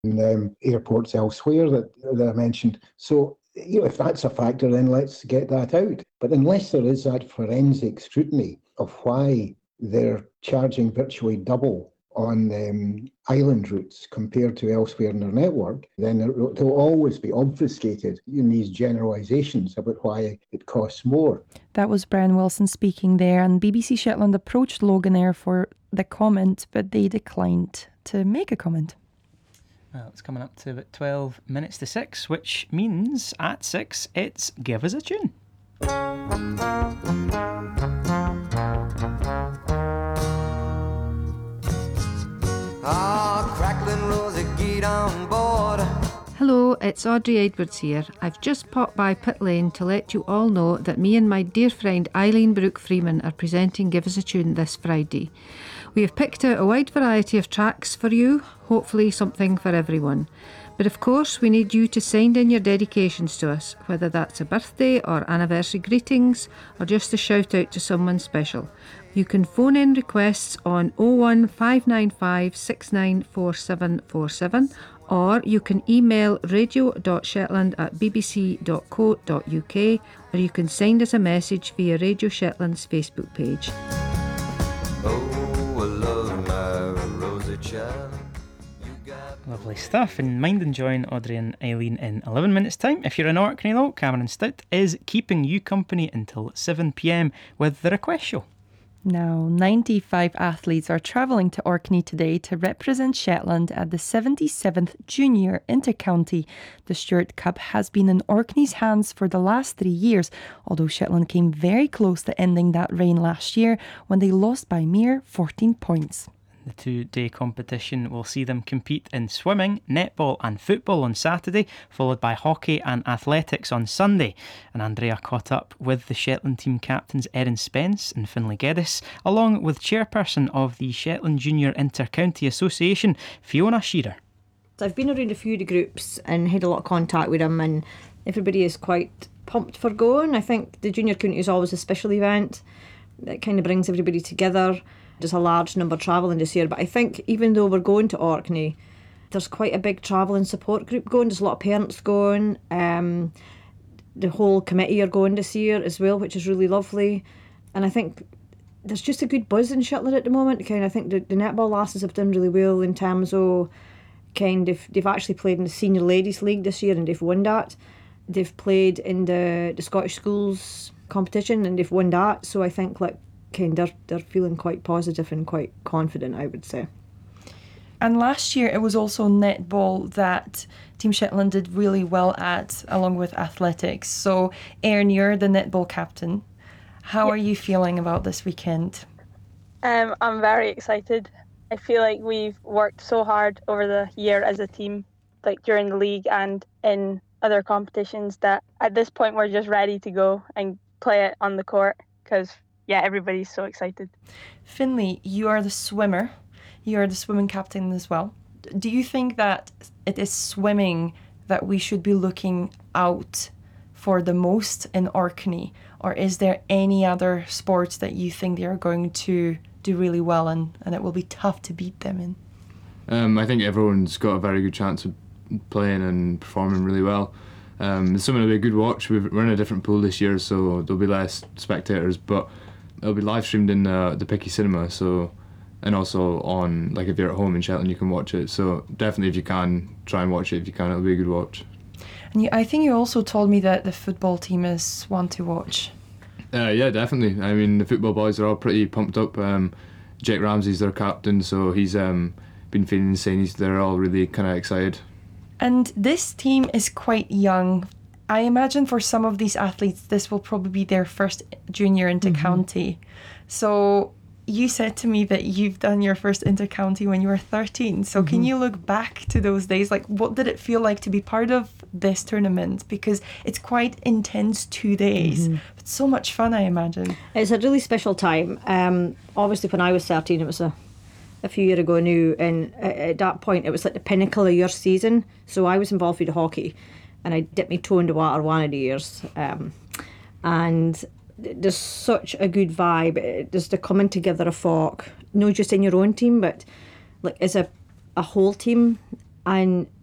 airports elsewhere that I mentioned. So, if that's a factor, then let's get that out. But unless there is that forensic scrutiny of why they're charging virtually double on island routes compared to elsewhere in their network, then there'll always be obfuscated in these generalisations about why it costs more. That was Brian Wilson speaking there, and BBC Shetland approached Loganair for the comment, but they declined to make a comment. Well, it's coming up to about 12 minutes to 6, which means at 6 it's Give Us a Tune. Crackling Rosie, get on board. Hello, it's Audrey Edwards here. I've just popped by Pit Lane to let you all know that me and my dear friend Eileen Brooke Freeman are presenting Give Us a Tune this Friday. We have picked out a wide variety of tracks for you, hopefully something for everyone. But of course, we need you to send in your dedications to us, whether that's a birthday or anniversary greetings, or just a shout out to someone special. You can phone in requests on 01595 694747, or you can email radio.shetland@bbc.co.uk, or you can send us a message via Radio Shetland's Facebook page. Oh, I love my Rosie child. Lovely stuff, and mind enjoying Audrey and Eileen in 11 minutes time. If you're in Orkney though, Cameron Stout is keeping you company until 7pm with the Request Show. Now, 95 athletes are travelling to Orkney today to represent Shetland at the 77th Junior Intercounty. The Stewart Cup has been in Orkney's hands for the last 3 years, although Shetland came very close to ending that reign last year when they lost by mere 14 points. The 2-day competition will see them compete in swimming, netball and football on Saturday, followed by hockey and athletics on Sunday. And Andrea caught up with the Shetland team captains Erin Spence and Finlay Geddes, along with chairperson of the Shetland Junior Inter-County Association, Fiona Shearer. I've been around a few of the groups and had a lot of contact with them, and everybody is quite pumped for going. I think the Junior County is always a special event that kind of brings everybody together. There's a large number travelling this year, but I think even though we're going to Orkney, there's quite a big travelling support group going. There's a lot of parents going. The whole committee are going this year as well, which is really lovely. And I think there's just a good buzz in Shetland at the moment. I think the netball lasses have done really well in terms of they've actually played in the Senior Ladies League this year and they've won that. They've played in the Scottish Schools competition and they've won that. So I think they're feeling quite positive and quite confident, I would say. And last year it was also netball that Team Shetland did really well at, along with athletics. So Erin, you're the netball captain. How are you feeling about this weekend? I'm very excited. I feel like we've worked so hard over the year as a team, like during the league and in other competitions, that at this point we're just ready to go and play it on the court because everybody's so excited. Finlay, you are the swimmer. You are the swimming captain as well. Do you think that it is swimming that we should be looking out for the most in Orkney? Or is there any other sports that you think they are going to do really well in and it will be tough to beat them in? I think everyone's got a very good chance of playing and performing really well. Swimming will be a good watch. We're in a different pool this year, so there'll be less spectators, but it'll be live streamed in the Picky Cinema, and also on, if you're at home in Shetland, you can watch it. So definitely, if you can, try and watch it. If you can, it'll be a good watch. And I think you also told me that the football team is one to watch. Yeah, definitely. I mean, the football boys are all pretty pumped up. Jake Ramsey's their captain, so he's been feeling insane. They're all really kind of excited. And this team is quite young. I imagine for some of these athletes, this will probably be their first junior inter-county. So you said to me that you've done your first inter-county when you were 13. So can you look back to those days? What did it feel like to be part of this tournament? Because it's quite intense 2 days. It's so much fun, I imagine. It's a really special time. Obviously, when I was 13, it was a few years ago now. And at that point, it was like the pinnacle of your season. So I was involved with the hockey. And I dipped my toe in the water one of the years. And there's such a good vibe. There's the coming together of folk, not just in your own team, but as a whole team. And